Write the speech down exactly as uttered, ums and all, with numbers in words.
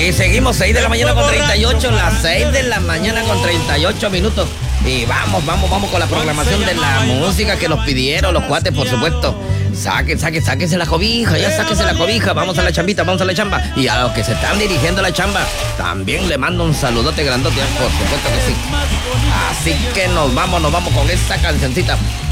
Y seguimos, seis de la mañana con treinta y ocho, las seis de la mañana con treinta y ocho minutos. Y vamos, vamos, vamos con la programación de la música que nos pidieron los cuates, por supuesto. Saquen, saquen, sáquense la cobija, ya sáquense la cobija. Vamos a la chambita, vamos a la chamba. Y a los que se están dirigiendo a la chamba, también le mando un saludote grandote, por supuesto que sí. Así que nos vamos, nos vamos con esta cancioncita.